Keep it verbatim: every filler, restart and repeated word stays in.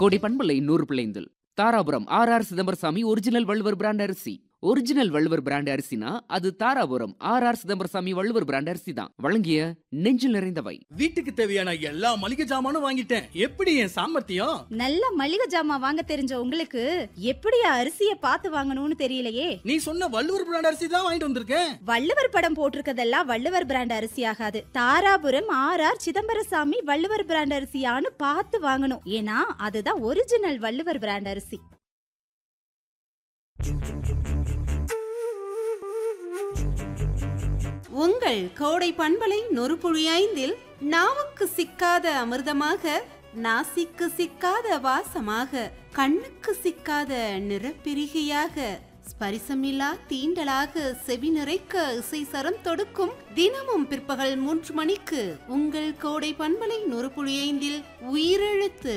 கோடி பண்பலை நூறு பிள்ளைந்தில் Dharapuram R R Chidambarasamy original Valluvar brand அரிசி. ஒரிஜினல் வள்ளுவர் பிராண்ட் அரிசினா அது Dharapuram R R Chidambarasamy Valluvar brand அரிசி தான். வழங்கிய நெஞ்சில் நிறைந்தவை. வீட்டுக்கு தேவையான எல்லா மளிகை ஜாமானும் வாங்கிட்டேன். எப்படி என் சாமர்த்தியம்? நல்ல மளிகை ஜாமான் வாங்க தெரிஞ்ச உங்களுக்கு எப்படியா அரிசிய பார்த்து வாங்கணும்னு தெரியலையே. நீ சொன்ன வள்ளுவர் பிராண்ட் அரிசி தான் வாங்கிட்டு வந்திருக்கேன். வள்ளுவர் படம் போட்டிருக்கதெல்லாம் வள்ளுவர் பிராண்ட் அரிசி ஆகாது. Dharapuram R R Chidambarasamy Valluvar brand அரிசியான்னு பார்த்து வாங்கணும். ஏன்னா அதுதான் ஒரிஜினல் வள்ளுவர் பிராண்ட் அரிசி. உங்கள் கோடை பண்பலை நொறுபுழி ஐந்தில் நாவுக்கு சிக்காத அமிர்தமாக, நாசிக்கு சிக்காத வாசமாக, கண்ணுக்கு சிக்காத நிறப்பிரிகையாக, ஸ்பரிசமில்லா தீண்டலாக செவி நிறைக்க இசை சரம் தொடுக்கும் தினமும் பிற்பகல் மூன்று மணிக்கு உங்கள் கோடை பண்பலை நொறுபுழி ஐந்தில் உயிரெழுத்து.